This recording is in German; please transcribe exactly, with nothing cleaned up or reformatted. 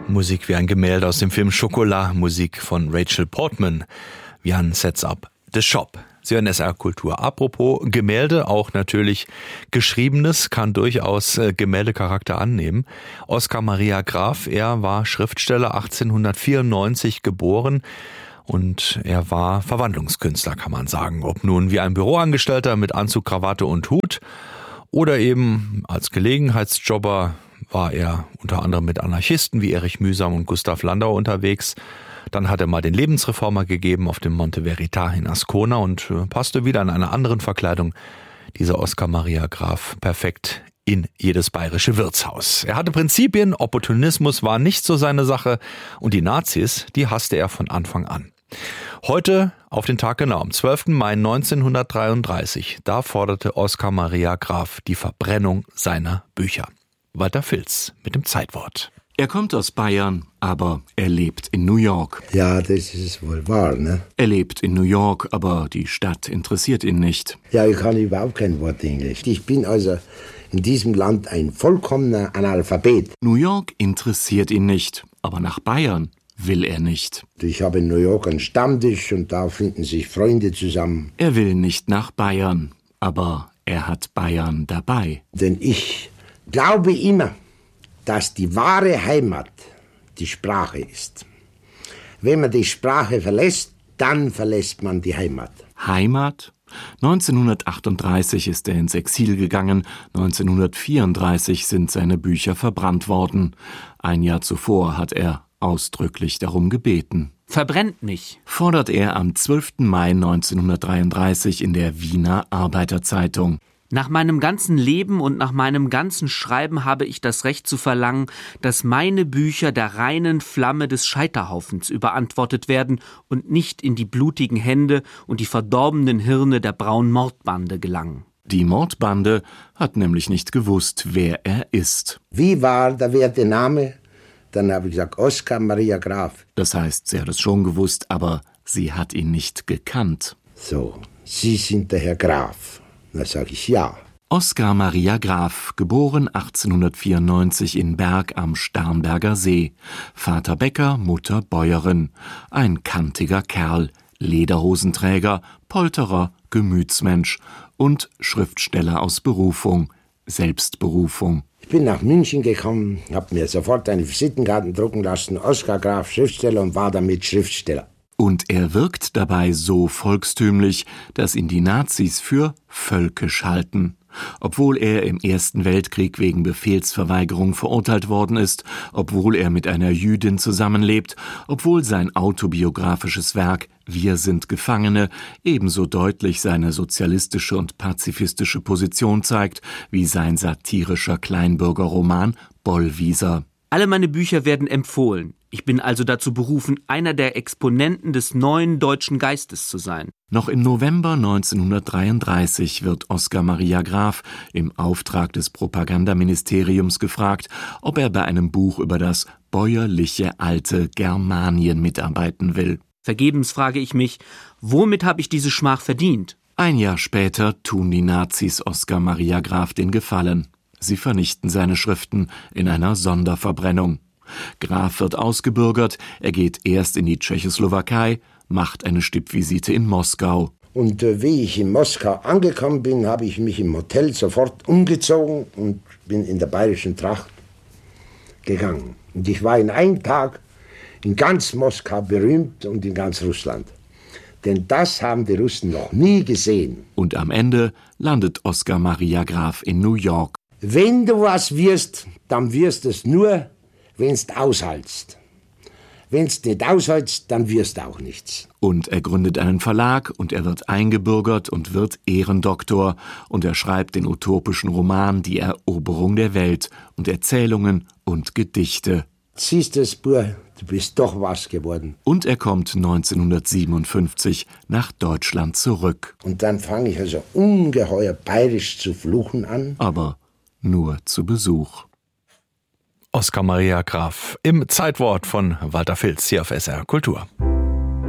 Musik wie ein Gemälde aus dem Film Chocolat, Musik von Rachel Portman. Jan sets up the shop. Sie hören S R Kultur. Apropos Gemälde, auch natürlich Geschriebenes kann durchaus äh, Gemäldecharakter annehmen. Oskar Maria Graf, er war Schriftsteller, achtzehnhundertvierundneunzig geboren und er war Verwandlungskünstler, kann man sagen. Ob nun wie ein Büroangestellter mit Anzug, Krawatte und Hut oder eben als Gelegenheitsjobber war er unter anderem mit Anarchisten wie Erich Mühsam und Gustav Landau unterwegs. Dann hat er mal den Lebensreformer gegeben auf dem Monte Verita in Ascona und passte wieder in einer anderen Verkleidung, dieser Oskar Maria Graf, perfekt in jedes bayerische Wirtshaus. Er hatte Prinzipien, Opportunismus war nicht so seine Sache und die Nazis, die hasste er von Anfang an. Heute auf den Tag genau, am zwölften Mai neunzehnhundertdreiunddreißig, da forderte Oskar Maria Graf die Verbrennung seiner Bücher. Walter Filz mit dem Zeitwort. Er kommt aus Bayern, aber er lebt in New York. Ja, das ist wohl wahr, ne? Er lebt in New York, aber die Stadt interessiert ihn nicht. Ja, ich kann überhaupt kein Wort Englisch. Ich bin also in diesem Land ein vollkommener Analphabet. New York interessiert ihn nicht, aber nach Bayern will er nicht. Ich habe in New York einen Stammtisch und da finden sich Freunde zusammen. Er will nicht nach Bayern, aber er hat Bayern dabei. Denn ich glaube immer, dass die wahre Heimat die Sprache ist. Wenn man die Sprache verlässt, dann verlässt man die Heimat. Heimat? neunzehnhundertachtunddreißig ist er ins Exil gegangen, neunzehnhundertvierunddreißig sind seine Bücher verbrannt worden. Ein Jahr zuvor hat er ausdrücklich darum gebeten. Verbrennt mich, fordert er am zwölften Mai neunzehnhundertdreiunddreißig in der Wiener Arbeiterzeitung. Nach meinem ganzen Leben und nach meinem ganzen Schreiben habe ich das Recht zu verlangen, dass meine Bücher der reinen Flamme des Scheiterhaufens überantwortet werden und nicht in die blutigen Hände und die verdorbenen Hirne der braunen Mordbande gelangen. Die Mordbande hat nämlich nicht gewusst, wer er ist. Wie war der werte Name? Dann habe ich gesagt, Oskar Maria Graf. Das heißt, sie hat es schon gewusst, aber sie hat ihn nicht gekannt. So, Sie sind der Herr Graf. Da sage ich ja. Oskar Maria Graf, geboren achtzehnhundertvierundneunzig in Berg am Starnberger See. Vater Bäcker, Mutter Bäuerin. Ein kantiger Kerl, Lederhosenträger, Polterer, Gemütsmensch und Schriftsteller aus Berufung, Selbstberufung. Ich bin nach München gekommen, habe mir sofort eine Visitenkarte drucken lassen, Oskar Graf, Schriftsteller, und war damit Schriftsteller. Und er wirkt dabei so volkstümlich, dass ihn die Nazis für völkisch halten. Obwohl er im Ersten Weltkrieg wegen Befehlsverweigerung verurteilt worden ist, obwohl er mit einer Jüdin zusammenlebt, obwohl sein autobiografisches Werk Wir sind Gefangene ebenso deutlich seine sozialistische und pazifistische Position zeigt, wie sein satirischer Kleinbürgerroman Bollwieser. Alle meine Bücher werden empfohlen. Ich bin also dazu berufen, einer der Exponenten des neuen deutschen Geistes zu sein. Noch im November neunzehnhundertdreiunddreißig wird Oskar Maria Graf im Auftrag des Propagandaministeriums gefragt, ob er bei einem Buch über das bäuerliche alte Germanien mitarbeiten will. Vergebens frage ich mich, womit habe ich diese Schmach verdient? Ein Jahr später tun die Nazis Oskar Maria Graf den Gefallen. Sie vernichten seine Schriften in einer Sonderverbrennung. Graf wird ausgebürgert, er geht erst in die Tschechoslowakei, macht eine Stippvisite in Moskau. Und äh, wie ich in Moskau angekommen bin, habe ich mich im Hotel sofort umgezogen und bin in der bayerischen Tracht gegangen. Und ich war in einem Tag in ganz Moskau berühmt und in ganz Russland. Denn das haben die Russen noch nie gesehen. Und am Ende landet Oskar Maria Graf in New York. Wenn du was wirst, dann wirst du es nur, wenn du aushaltst. Wenn du nicht aushältst, dann wirst du auch nichts. Und er gründet einen Verlag und er wird eingebürgert und wird Ehrendoktor und er schreibt den utopischen Roman Die Eroberung der Welt und Erzählungen und Gedichte. Siehst du, Bub, du bist doch was geworden. Und er kommt neunzehnhundertsiebenundfünfzig nach Deutschland zurück. Und dann fange ich also ungeheuer bayerisch zu fluchen an. Aber nur zu Besuch. Oskar Maria Graf im Zeitwort von Walter Filz hier auf S R Kultur.